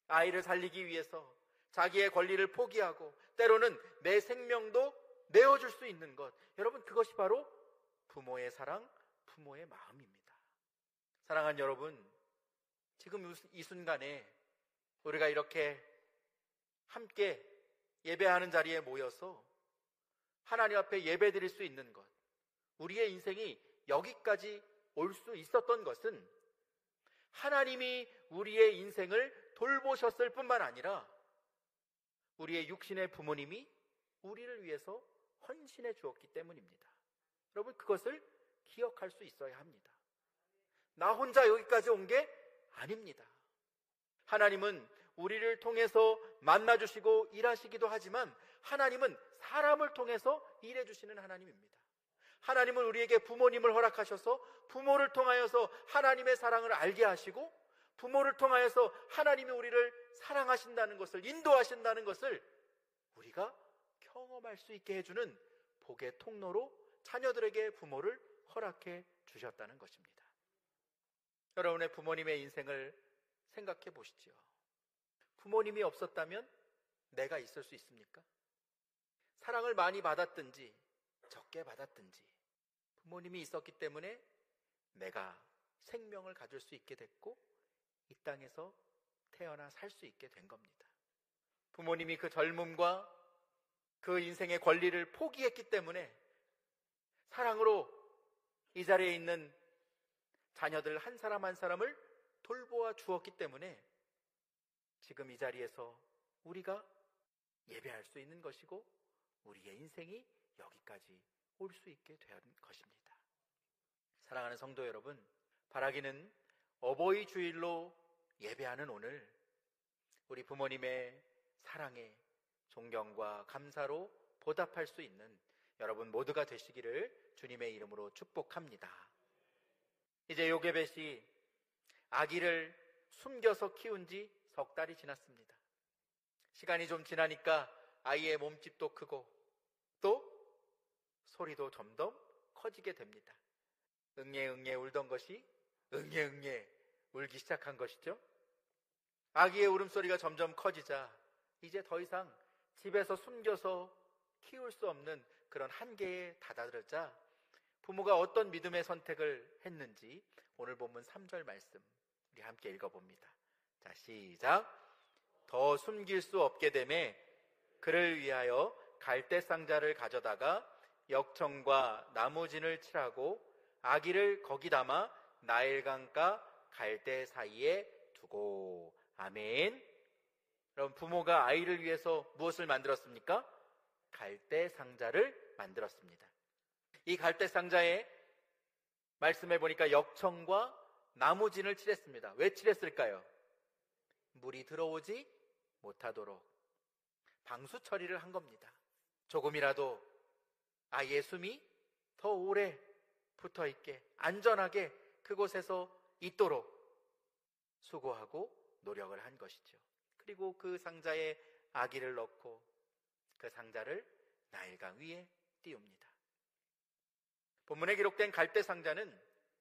아이를 살리기 위해서 자기의 권리를 포기하고 때로는 내 생명도 내어줄 수 있는 것, 여러분, 그것이 바로 부모의 사랑, 부모의 마음입니다. 사랑하는 여러분, 지금 이 순간에 우리가 이렇게 함께 예배하는 자리에 모여서 하나님 앞에 예배 드릴 수 있는 것, 우리의 인생이 여기까지 올 수 있었던 것은 하나님이 우리의 인생을 돌보셨을 뿐만 아니라 우리의 육신의 부모님이 우리를 위해서 헌신해 주었기 때문입니다. 여러분, 그것을 기억할 수 있어야 합니다. 나 혼자 여기까지 온 게 아닙니다. 하나님은 우리를 통해서 만나주시고 일하시기도 하지만 하나님은 사람을 통해서 일해주시는 하나님입니다. 하나님은 우리에게 부모님을 허락하셔서 부모를 통하여서 하나님의 사랑을 알게 하시고 부모를 통하여서 하나님이 우리를 사랑하신다는 것을, 인도하신다는 것을 우리가 경험할 수 있게 해주는 복의 통로로 자녀들에게 부모를 허락해 주셨다는 것입니다. 여러분의 부모님의 인생을 생각해 보시죠. 부모님이 없었다면 내가 있을 수 있습니까? 사랑을 많이 받았든지 적게 받았든지 부모님이 있었기 때문에 내가 생명을 가질 수 있게 됐고 이 땅에서 태어나 살 수 있게 된 겁니다. 부모님이 그 젊음과 그 인생의 권리를 포기했기 때문에 사랑으로 이 자리에 있는 자녀들 한 사람 한 사람을 돌보아 주었기 때문에 지금 이 자리에서 우리가 예배할 수 있는 것이고 우리의 인생이 여기까지 올 수 있게 된 것입니다. 사랑하는 성도 여러분, 바라기는 어버이 주일로 예배하는 오늘 우리 부모님의 사랑에 존경과 감사로 보답할 수 있는 여러분 모두가 되시기를 주님의 이름으로 축복합니다. 이제 요게벳이 아기를 숨겨서 키운 지 석 달이 지났습니다. 시간이 좀 지나니까 아이의 몸집도 크고 또 소리도 점점 커지게 됩니다. 응애 울던 것이 응애 울기 시작한 것이죠. 아기의 울음소리가 점점 커지자 이제 더 이상 집에서 숨겨서 키울 수 없는 그런 한계에 다다르자 부모가 어떤 믿음의 선택을 했는지 오늘 본문 3절 말씀 우리 함께 읽어봅니다. 자, 시작. 더 숨길 수 없게 되매 그를 위하여 갈대상자를 가져다가 역청과 나무진을 칠하고 아기를 거기 담아 나일강가 갈대 사이에 두고. 아멘. 여러분, 부모가 아이를 위해서 무엇을 만들었습니까? 갈대상자를 만들었습니다. 이 갈대상자에 말씀해 보니까 역청과 나무진을 칠했습니다. 왜 칠했을까요? 물이 들어오지 못하도록 방수 처리를 한 겁니다. 조금이라도 아이의 숨이 더 오래 붙어 있게 안전하게 그곳에서 있도록 수고하고 노력을 한 것이죠. 그리고 그 상자에 아기를 넣고 그 상자를 나일강 위에 띄웁니다. 본문에 기록된 갈대 상자는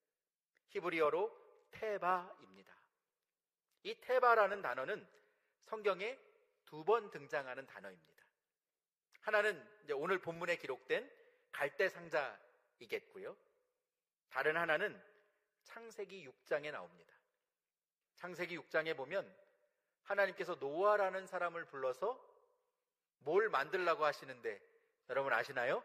히브리어로 테바입니다. 이 테바라는 단어는 성경에 2번 등장하는 단어입니다. 하나는 이제 오늘 본문에 기록된 갈대 상자이겠고요. 다른 하나는 창세기 6장에 나옵니다. 창세기 6장에 보면 하나님께서 노아라는 사람을 불러서 뭘 만들라고 하시는데 여러분 아시나요?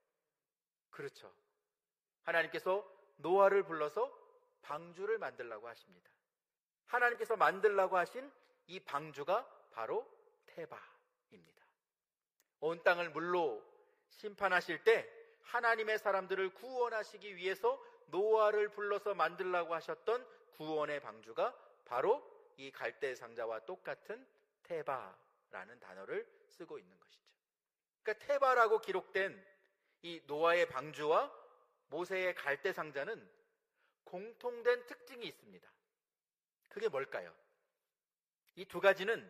그렇죠. 하나님께서 노아를 불러서 방주를 만들라고 하십니다. 하나님께서 만들라고 하신 이 방주가 바로 테바입니다. 온 땅을 물로 심판하실 때 하나님의 사람들을 구원하시기 위해서 노아를 불러서 만들라고 하셨던 구원의 방주가 바로 이 갈대 상자와 똑같은 테바라는 단어를 쓰고 있는 것이죠. 그러니까 테바라고 기록된 이 노아의 방주와 모세의 갈대 상자는 공통된 특징이 있습니다. 그게 뭘까요? 이 두 가지는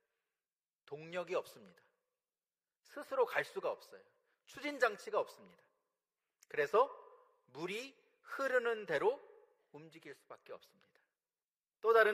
동력이 없습니다. 스스로 갈 수가 없어요. 추진장치가 없습니다. 그래서 물이 흐르는 대로 움직일 수밖에 없습니다. 또 다른